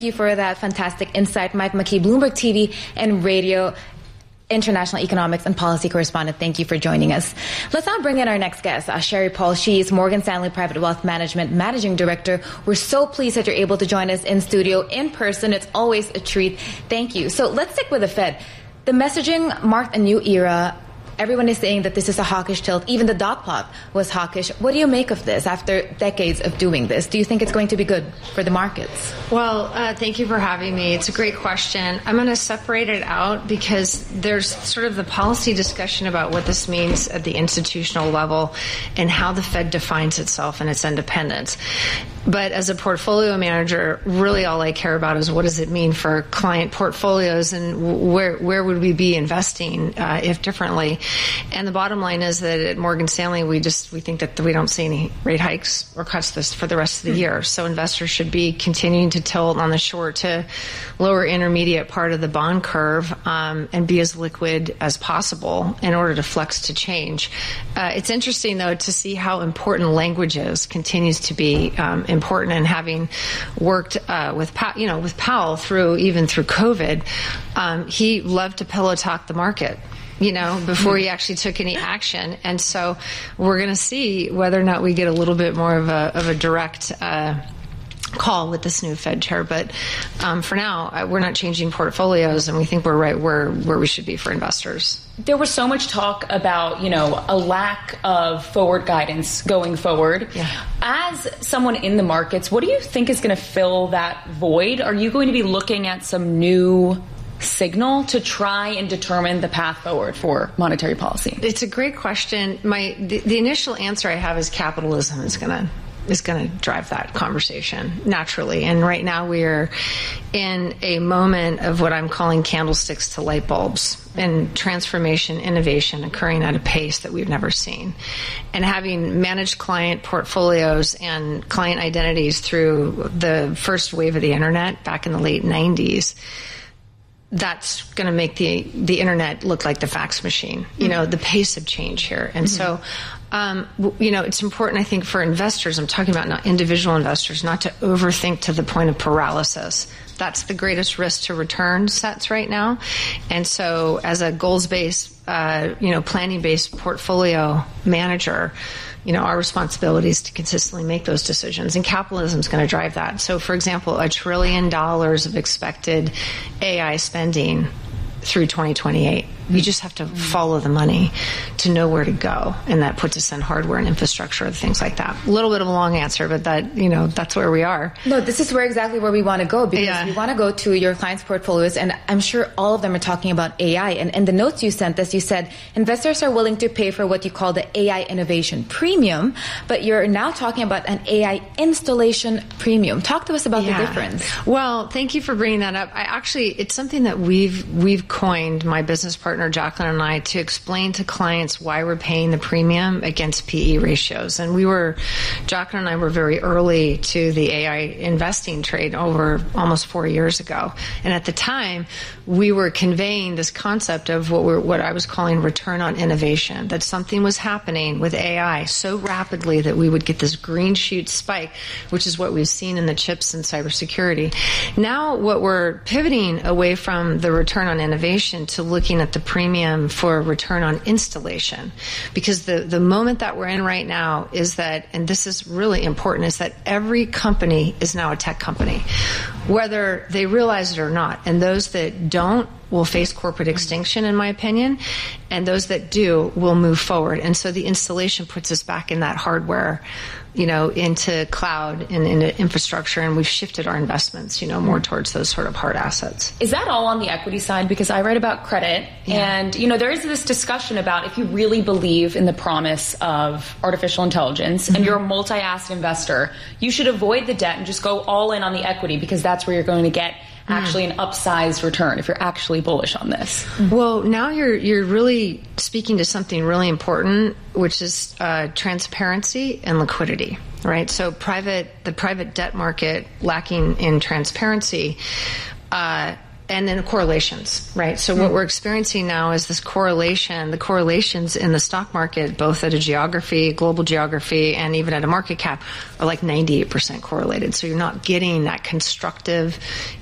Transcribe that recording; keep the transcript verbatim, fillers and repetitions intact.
Thank you for that fantastic insight, Mike McKee, Bloomberg T V and radio international economics and policy correspondent. Thank you for joining us. Let's now bring in our next guest, uh, Sherry Paul. She is Morgan Stanley Private Wealth Management Managing Director. We're so pleased that you're able to join us in studio in person. It's always a treat. Thank you. So let's stick with the Fed. The messaging marked a new era. Everyone is saying that this is a hawkish tilt. Even the dot plot was hawkish. What do you make of this after decades of doing this? Do you think it's going to be good for the markets? Well, uh, thank you for having me. It's a great question. I'm going to separate it out because there's sort of the policy discussion about what this means at the institutional level and how the Fed defines itself and its independence. But as a portfolio manager, really all I care about is what does it mean for client portfolios and where where would we be investing uh, if differently. And the bottom line is that at Morgan Stanley, we just we think that we don't see any rate hikes or cuts this for the rest of the year. So investors should be continuing to tilt on the short to lower intermediate part of the bond curve um, and be as liquid as possible in order to flex to change. Uh, it's interesting, though, to see how important language is, continues to be um, important. And having worked uh, with, Pow- you know, with Powell through even through COVID, um, he loved to pillow talk the market, you know, before he actually took any action. And so we're going to see whether or not we get a little bit more of a, of a direct uh, call with this new Fed chair. But um, for now, we're not changing portfolios, and we think we're right where, where we should be for investors. There was so much talk about, you know, a lack of forward guidance going forward. Yeah. As someone in the markets, what do you think is going to fill that void? Are you going to be looking at some new signal to try and determine the path forward for monetary policy? It's a great question. My the, the initial answer I have is capitalism is going to is going to drive that conversation naturally. And right now we're in a moment of what I'm calling candlesticks to light bulbs and transformation, innovation occurring at a pace that we've never seen. And having managed client portfolios and client identities through the first wave of the internet back in the late nineties, that's going to make the the internet look like the fax machine, you know, the pace of change here. And mm-hmm. so, um, you know, it's important, I think, for investors, I'm talking about not individual investors, not to overthink to the point of paralysis. That's the greatest risk to return sets right now. And so as a goals-based, uh, you know, planning-based portfolio manager, you know, our responsibility is to consistently make those decisions, and capitalism is going to drive that. So, for example, a trillion dollars of expected A I spending through twenty twenty-eight. You just have to follow the money to know where to go, and that puts us in hardware and infrastructure and things like that. A little bit of a long answer, but that, you know, that's where we are. No, this is where exactly where we want to go, because yeah. we want to go to your clients' portfolios, and I'm sure all of them are talking about A I. And in the notes you sent us, you said investors are willing to pay for what you call the A I innovation premium, but you're now talking about an A I installation premium. Talk to us about yeah. the difference. Well, thank you for bringing that up. I actually, it's something that we've we've coined, my business partner Jacqueline and I, to explain to clients why we're paying the premium against P E ratios. And we were, Jacqueline and I were very early to the A I investing trade over almost four years ago. And at the time, we were conveying this concept of what we're, what I was calling return on innovation, that something was happening with A I so rapidly that we would get this green shoot spike, which is what we've seen in the chips and cybersecurity. Now what we're pivoting away from the return on innovation to looking at the premium for return on installation, because the, the moment that we're in right now is that, and this is really important, is that every company is now a tech company, whether they realize it or not. And those that don't will face corporate extinction, in my opinion, and those that do will move forward. And so the installation puts us back in that hardware, you know, into cloud and into infrastructure, and we've shifted our investments, you know, more towards those sort of hard assets. Is that all on the equity side? Because I write about credit, yeah. and, you know, there is this discussion about if you really believe in the promise of artificial intelligence mm-hmm. and you're a multi-asset investor, you should avoid the debt and just go all in on the equity, because that's where you're going to get actually an upsized return if you're actually bullish on this. Well, now you're you're really speaking to something really important, which is uh, transparency and liquidity, right? So private the private debt market lacking in transparency uh, and then correlations, right? So what we're experiencing now is this correlation, the correlations in the stock market, both at a geography, global geography, and even at a market cap, are like ninety-eight percent correlated. So you're not getting that constructive